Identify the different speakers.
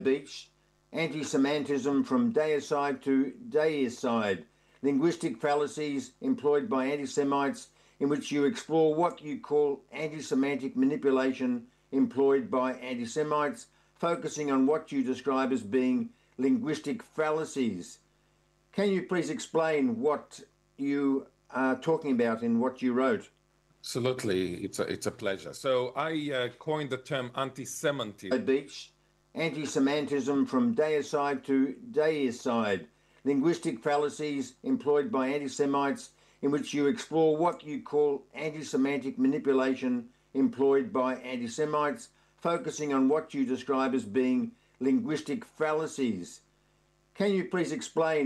Speaker 1: Beach, anti-Semitism from deicide to deicide, linguistic fallacies employed by anti-Semites, in which you explore what you call anti-Semitic manipulation employed by anti-Semites, focusing on what you describe as being linguistic fallacies. Can you please explain what you are talking about in what you wrote?
Speaker 2: Absolutely, it's a pleasure. So I coined the term anti-Semitism.
Speaker 1: Beach, anti-Semitism from deicide to deicide, linguistic fallacies employed by anti-Semites, in which you explore what you call anti-Semitic manipulation employed by anti-Semites, focusing on what you describe as being linguistic fallacies. Can you please explain